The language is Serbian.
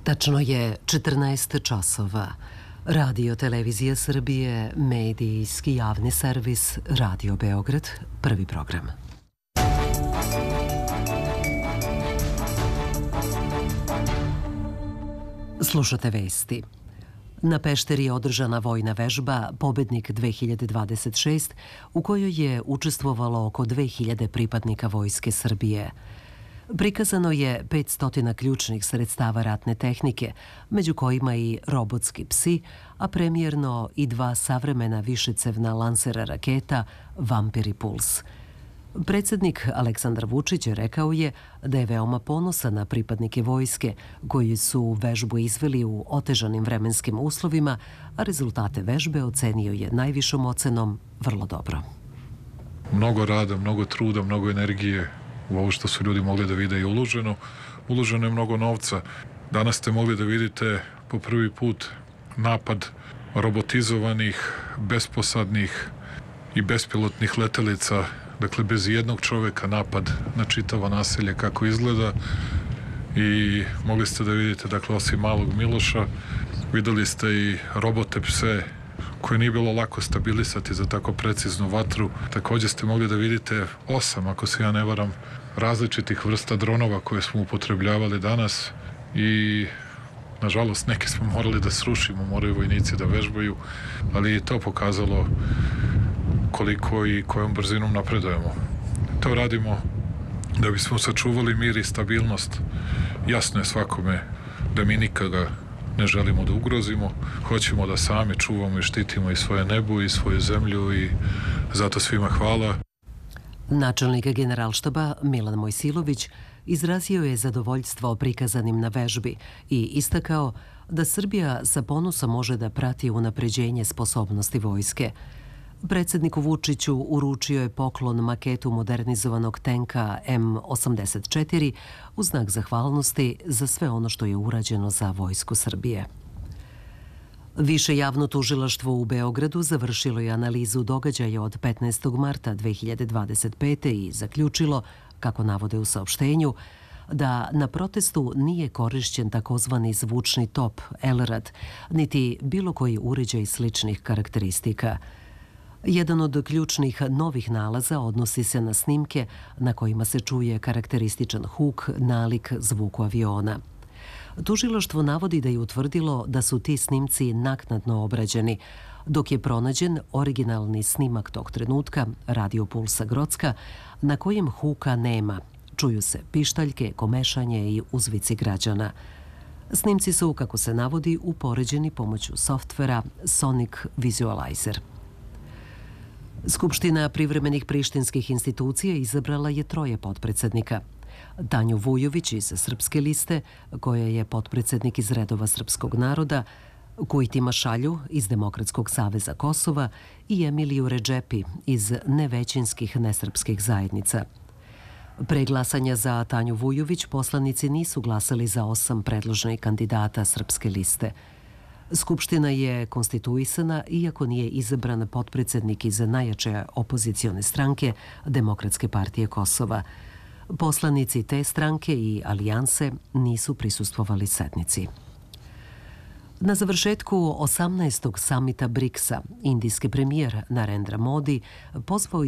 Tačno je 14 časova. Radio Televizija Srbije, medijski javni servis Radio Beograd, prvi program. Slušate vesti. Na Pešteri je održana vojna vežba Pobednik 2026 u kojoj je učestvovalo oko 2000 pripadnika Vojske Srbije. Prikazano je 500 ključnih sredstava ratne tehnike, među kojima i robotski psi, a premijerno i 2 savremena višecevna lansera raketa Vampir i Puls. Predsjednik Aleksandar Vučić rekao je da je veoma ponosan na pripadnike vojske koji su vežbu izveli u otežanim vremenskim uslovima, a rezultate vežbe ocenio je najvišom ocenom vrlo dobro. Mnogo rada, mnogo truda, mnogo energije u ovo što su ljudi mogli da vide i uloženo. Uloženo je mnogo novca. Danas ste mogli da vidite po prvi put napad robotizovanih, besposadnih i bespilotnih letelica. Dakle, bez jednog čoveka napad na čitavo naselje kako izgleda i mogli ste da vidite, dakle, osim malog Miloša, videli ste i robote pse koje nije bilo lako stabilisati za tako preciznu vatru. Također ste mogli da vidite 8, ako se ja ne varam, različitih vrsta dronova koje smo upotrebljavali danas i nažalost neke smo morali da srušimo, moraju vojnici da vežbaju, ali je to pokazalo koliko i kojom brzinom napredujemo. To radimo da bismo sačuvali mir i stabilnost. Jasno je svakome da mi nikada ne želimo da ugrozimo, hoćemo da sami čuvamo i štitimo i svoje nebo i svoju zemlju i zato svima hvala. Načelnik Generalštaba Milan Mojsilović izrazio je zadovoljstvo prikazanim na vežbi i istakao da Srbija sa ponosom može da prati unapređenje sposobnosti vojske. Predsjedniku Vučiću uručio je poklon maketu modernizovanog tenka M84 u znak zahvalnosti za sve ono što je urađeno za Vojsku Srbije. Više javno tužilaštvo u Beogradu završilo je analizu događaja od 15. marta 2025. i zaključilo, kako navode u saopštenju, da na protestu nije korišćen takozvani zvučni top Elrad, niti bilo koji uređaj sličnih karakteristika. Jedan od ključnih novih nalaza odnosi se na snimke na kojima se čuje karakterističan huk nalik zvuku aviona. Tužilaštvo navodi da je utvrdilo da su ti snimci naknadno obrađeni, dok je pronađen originalni snimak tog trenutka, radio Pulsa Grocka, na kojem huka nema. Čuju se pištaljke, komešanje i uzvici građana. Snimci su, kako se navodi, upoređeni pomoću softvera Sonic Visualizer. Skupština privremenih prištinskih institucija izabrala je 3 potpredsednika. Tanju Vujović iz Srpske liste, koja je potpredsednik iz redova srpskog naroda, Kujtima Šalju iz Demokratskog saveza Kosova i Emiliju Redžepi iz nevećinskih nesrpskih zajednica. Pre glasanja za Tanju Vujović poslanici nisu glasali za 8 predloženih kandidata Srpske liste. Skupština je konstituisana iako nije izabran potpredsednik iz najjače opozicione stranke Demokratske partije Kosova. Poslanici te stranke i alijanse nisu prisustvovali sednici. Na završetku 18. samita BRICS-a, indijski premijer Narendra Modi pozvao